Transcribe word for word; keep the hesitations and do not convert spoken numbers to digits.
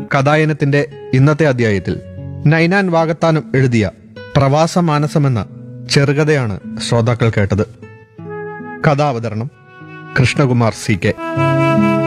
കഥായനത്തിന്റെ ഇന്നത്തെ അധ്യായത്തിൽ നൈനാൻ വാകത്താനം എഴുതിയ പ്രവാസമാനസമെന്ന ചെറുകഥയാണ് ശ്രോതാക്കൾ കേട്ടത്. കഥാവതരണം കൃഷ്ണകുമാർ സി കെ.